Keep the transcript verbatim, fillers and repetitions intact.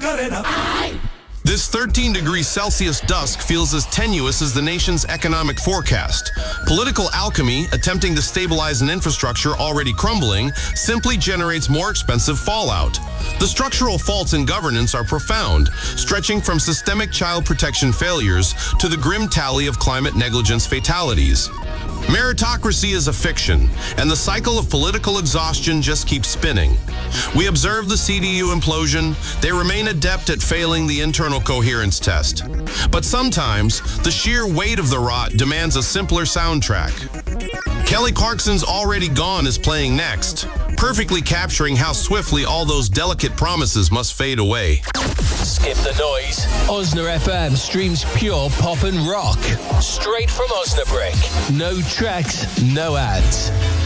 Macarena. This thirteen degrees Celsius dusk feels as tenuous as the nation's economic forecast. Political alchemy, attempting to stabilize an infrastructure already crumbling, simply generates more expensive fallout. The structural faults in governance are profound, stretching from systemic child protection failures to the grim tally of climate negligence fatalities. Meritocracy is a fiction, and the cycle of political exhaustion just keeps spinning. We observe the C D U implosion. They remain adept at failing the internal coherence test. But sometimes, the sheer weight of the rot demands a simpler soundtrack. Kelly Clarkson's Already Gone is playing next, perfectly capturing how swiftly all those delicate promises must fade away. Skip the noise. Osna F M streams pure pop and rock. Straight from Osnabrück. No tracks, no ads.